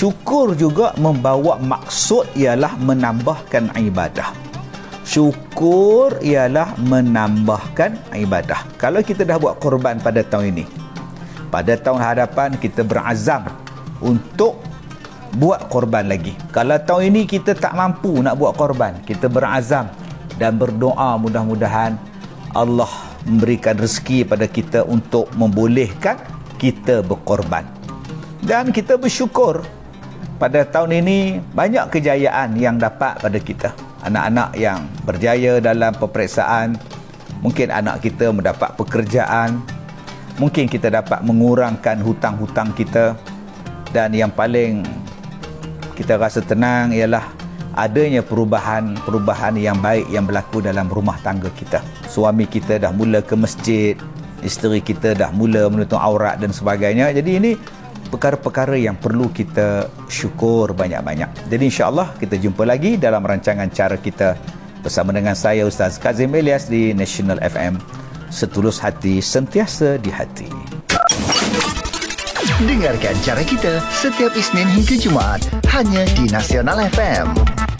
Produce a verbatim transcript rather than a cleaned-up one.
syukur juga membawa maksud ialah menambahkan ibadah. Syukur ialah menambahkan ibadah. Kalau kita dah buat korban pada tahun ini, pada tahun hadapan kita berazam untuk buat korban lagi. Kalau tahun ini kita tak mampu nak buat korban, kita berazam dan berdoa mudah-mudahan Allah memberikan rezeki pada kita untuk membolehkan kita berkorban. Dan kita bersyukur pada tahun ini banyak kejayaan yang dapat pada kita. Anak-anak yang berjaya dalam peperiksaan, mungkin anak kita mendapat pekerjaan, mungkin kita dapat mengurangkan hutang-hutang kita, dan yang paling kita rasa tenang ialah adanya perubahan-perubahan yang baik yang berlaku dalam rumah tangga kita. Suami kita dah mula ke masjid, isteri kita dah mula menutup aurat dan sebagainya. Jadi ini perkara-perkara yang perlu kita syukur banyak-banyak. Jadi insya-Allah kita jumpa lagi dalam rancangan Cara Kita bersama dengan saya Ustaz Kazim Elias di National F M. Setulus hati, sentiasa di hati. Dengarkan Cara Kita setiap Isnin hingga Jumaat hanya di Nasional F M.